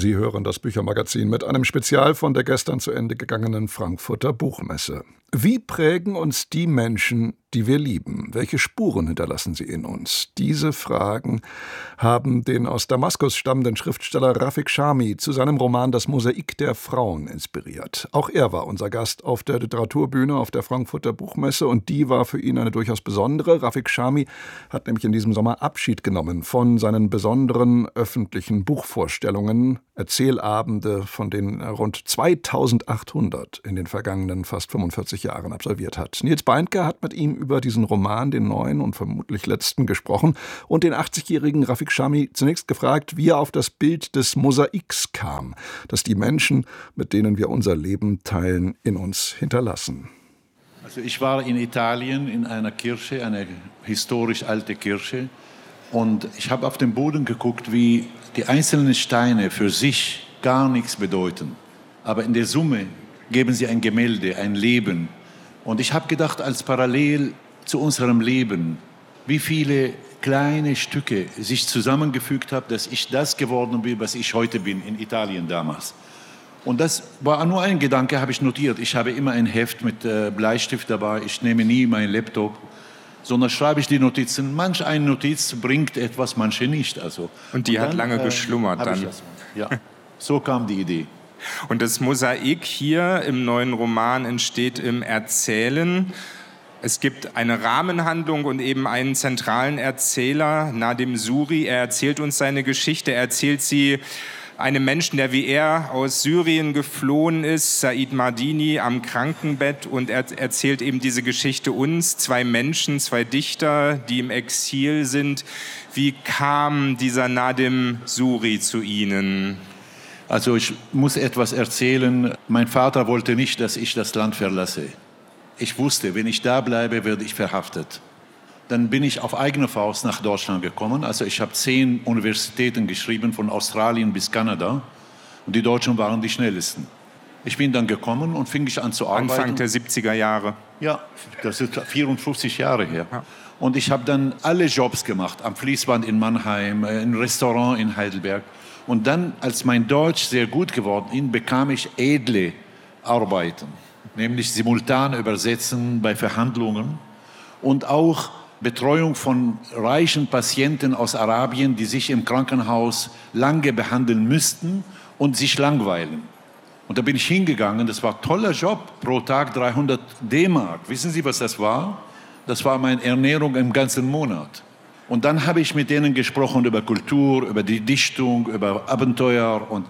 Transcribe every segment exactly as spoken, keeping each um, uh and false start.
Sie hören das Büchermagazin mit einem Spezial von der gestern zu Ende gegangenen Frankfurter Buchmesse. Wie prägen uns die Menschen, die wir lieben? Welche Spuren hinterlassen sie in uns? Diese Fragen haben den aus Damaskus stammenden Schriftsteller Rafik Chami zu seinem Roman Das Mosaik der Frauen inspiriert. Auch er war unser Gast auf der Literaturbühne auf der Frankfurter Buchmesse und die war für ihn eine durchaus besondere. Rafik Chami hat nämlich in diesem Sommer Abschied genommen von seinen besonderen öffentlichen Buchvorstellungen, Erzählabende, von denen er rund zweitausendachthundert in den vergangenen fast fünfundvierzig Jahren absolviert hat. Nils Beindker hat mit ihm über diesen Roman, den neuen und vermutlich letzten, gesprochen und den achtzigjährigen Rafik Chami zunächst gefragt, wie er auf das Bild des Mosaiks kam, das die Menschen, mit denen wir unser Leben teilen, in uns hinterlassen. Also ich war in Italien in einer Kirche, eine historisch alte Kirche, und ich habe auf den Boden geguckt, wie die einzelnen Steine für sich gar nichts bedeuten. Aber in der Summe geben sie ein Gemälde, ein Leben. Und ich habe gedacht, als parallel zu unserem Leben, wie viele kleine Stücke sich zusammengefügt haben, dass ich das geworden bin, was ich heute bin, in Italien damals. Und das war nur ein Gedanke, habe ich notiert. Ich habe immer ein Heft mit äh, Bleistift dabei, ich nehme nie meinen Laptop, sondern schreibe ich die Notizen. Manch eine Notiz bringt etwas, manche nicht. Also, und die und hat dann, lange äh, geschlummert dann. Ja, so kam die Idee. Und das Mosaik hier im neuen Roman entsteht im Erzählen. Es gibt eine Rahmenhandlung und eben einen zentralen Erzähler, Nadim Suri. Er erzählt uns seine Geschichte. Er erzählt sie einem Menschen, der wie er aus Syrien geflohen ist, Said Mardini, am Krankenbett. Und er erzählt eben diese Geschichte uns, zwei Menschen, zwei Dichter, die im Exil sind. Wie kam dieser Nadim Suri zu Ihnen? Also ich muss etwas erzählen. Mein Vater wollte nicht, dass ich das Land verlasse. Ich wusste, wenn ich da bleibe, werde ich verhaftet. Dann bin ich auf eigene Faust nach Deutschland gekommen. Also ich habe zehn Universitäten geschrieben, von Australien bis Kanada. Und die Deutschen waren die schnellsten. Ich bin dann gekommen und fing ich an zu arbeiten. Anfang der siebziger Jahre. Ja, das ist vierundfünfzig Jahre her. Ja. Und ich habe dann alle Jobs gemacht. Am Fließband in Mannheim, im Restaurant in Heidelberg. Und dann, als mein Deutsch sehr gut geworden ist, bekam ich edle Arbeiten. Nämlich simultan übersetzen bei Verhandlungen und auch Betreuung von reichen Patienten aus Arabien, die sich im Krankenhaus lange behandeln müssten und sich langweilen. Und da bin ich hingegangen, das war ein toller Job, pro Tag dreihundert D-Mark. Wissen Sie, was das war? Das war meine Ernährung im ganzen Monat. Und dann habe ich mit denen gesprochen über Kultur, über die Dichtung, über Abenteuer. Und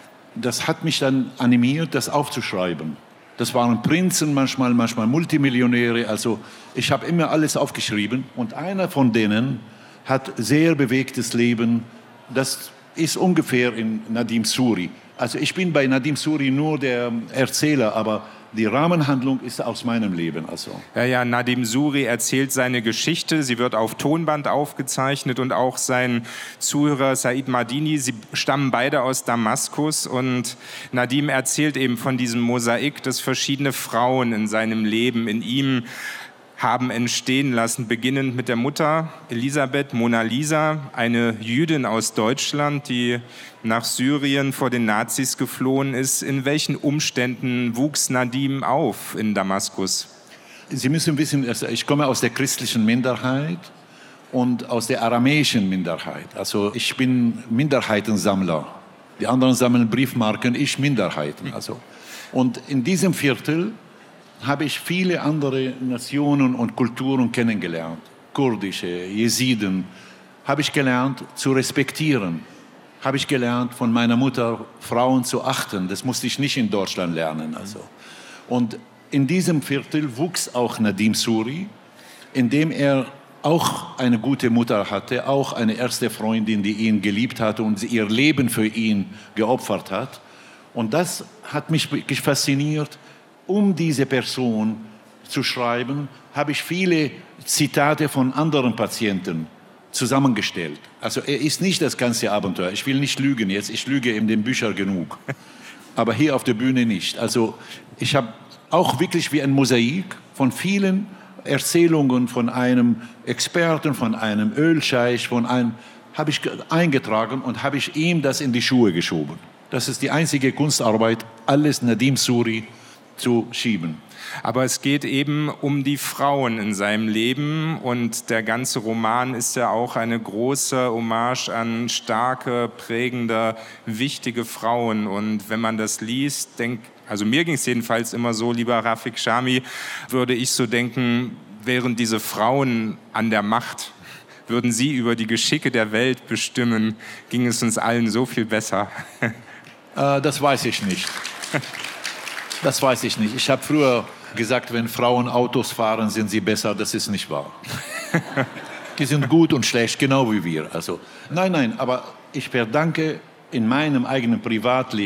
das hat mich dann animiert, das aufzuschreiben. Das waren Prinzen manchmal, manchmal Multimillionäre. Also ich habe immer alles aufgeschrieben. Und einer von denen hat sehr bewegtes Leben. Das ist ungefähr in Nadim Suri. Also ich bin bei Nadim Suri nur der Erzähler, aber die Rahmenhandlung ist aus meinem Leben. Also. Ja, ja, Nadim Suri erzählt seine Geschichte. Sie wird auf Tonband aufgezeichnet und auch sein Zuhörer Said Mardini. Sie stammen beide aus Damaskus und Nadim erzählt eben von diesem Mosaik, das verschiedene Frauen in seinem Leben, in ihm haben entstehen lassen, beginnend mit der Mutter Elisabeth, Mona Lisa, eine Jüdin aus Deutschland, die nach Syrien vor den Nazis geflohen ist. In welchen Umständen wuchs Nadim auf in Damaskus? Sie müssen wissen, ich komme aus der christlichen Minderheit und aus der aramäischen Minderheit. Also ich bin Minderheitensammler. Die anderen sammeln Briefmarken, ich Minderheiten. Also. Und in diesem Viertel habe ich viele andere Nationen und Kulturen kennengelernt. Kurdische, Jesiden, habe ich gelernt zu respektieren. Habe ich gelernt von meiner Mutter, Frauen zu achten. Das musste ich nicht in Deutschland lernen. Also. Und in diesem Viertel wuchs auch Nadim Suri, indem er auch eine gute Mutter hatte, auch eine erste Freundin, die ihn geliebt hatte und ihr Leben für ihn geopfert hat. Und das hat mich wirklich fasziniert. Um diese Person zu schreiben, habe ich viele Zitate von anderen Patienten zusammengestellt. Also er ist nicht das ganze Abenteuer. Ich will nicht lügen jetzt, ich lüge in den Büchern genug. Aber hier auf der Bühne nicht. Also ich habe auch wirklich wie ein Mosaik von vielen Erzählungen von einem Experten, von einem Ölscheich, von einem, habe ich eingetragen und habe ich ihm das in die Schuhe geschoben. Das ist die einzige Kunstarbeit, alles Nadim Suri zu schieben. Aber es geht eben um die Frauen in seinem Leben und der ganze Roman ist ja auch eine große Hommage an starke, prägende, wichtige Frauen. Und wenn man das liest, denkt, also mir ging es jedenfalls immer so, lieber Rafik Chami, würde ich so denken, wären diese Frauen an der Macht, würden sie über die Geschicke der Welt bestimmen, ging es uns allen so viel besser. Äh, das weiß ich nicht. Das weiß ich nicht. Ich habe früher gesagt, wenn Frauen Autos fahren, sind sie besser. Das ist nicht wahr. Die sind gut und schlecht, genau wie wir. Also, nein, nein, aber ich verdanke in meinem eigenen Privatleben